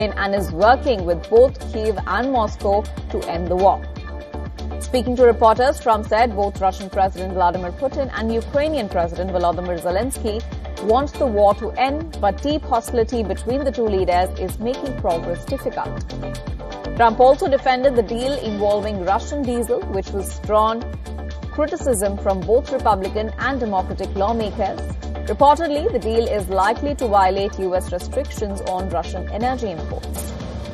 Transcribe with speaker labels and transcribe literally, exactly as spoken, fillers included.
Speaker 1: and is working with both Kyiv and Moscow to end the war. Speaking to reporters, Trump said both Russian President Vladimir Putin and Ukrainian President Volodymyr Zelensky want the war to end, but deep hostility between the two leaders is making progress difficult. Trump also defended the deal involving Russian diesel, which was drawn criticism from both Republican and Democratic lawmakers. Reportedly, the deal is likely to violate U S restrictions on Russian energy imports.